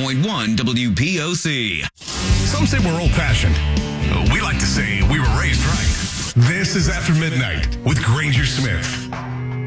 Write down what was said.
101.1 WPOC. Some say we're old-fashioned. We like to say we were raised right. This is After Midnight with Granger Smith.